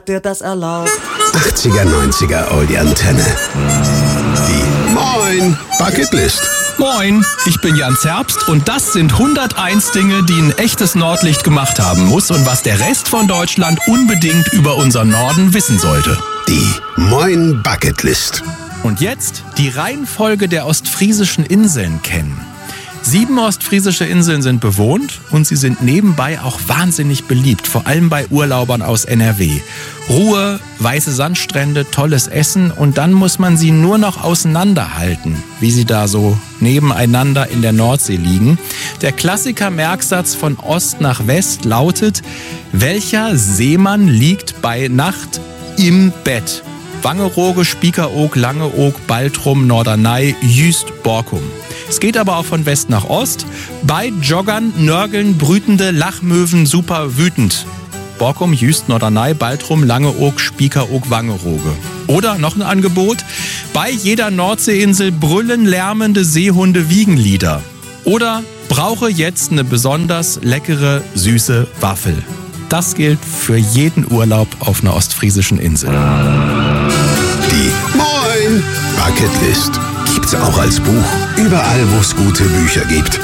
der das erlaubt. 80er, 90er Oldie Antenne. Die Moin Bucketlist. Moin, ich bin Jan Zerbst und das sind 101 Dinge, die ein echtes Nordlicht gemacht haben muss und was der Rest von Deutschland unbedingt über unseren Norden wissen sollte. Die Moin Bucketlist. Und jetzt die Reihenfolge der ostfriesischen Inseln kennen. 7 ostfriesische Inseln sind bewohnt und sie sind nebenbei auch wahnsinnig beliebt, vor allem bei Urlaubern aus NRW. Ruhe, weiße Sandstrände, tolles Essen und dann muss man sie nur noch auseinanderhalten, wie sie da so nebeneinander in der Nordsee liegen. Der Klassiker-Merksatz von Ost nach West lautet: Welcher Seemann liegt bei Nacht im Bett? Wangerooge, Spiekeroog, Langeoog, Baltrum, Norderney, Jüst, Borkum. Es geht aber auch von West nach Ost. Bei Joggern, Nörgeln, Brütende, Lachmöwen, super wütend. Borkum, Jüst, Norderney, Baltrum, Langeoog, Spiekeroog, Wangerooge. Oder noch ein Angebot: Bei jeder Nordseeinsel brüllen lärmende Seehunde Wiegenlieder. Oder brauche jetzt eine besonders leckere, süße Waffel. Das gilt für jeden Urlaub auf einer ostfriesischen Insel. Die Moin Bucketlist gibt's auch als Buch. Überall, wo es gute Bücher gibt.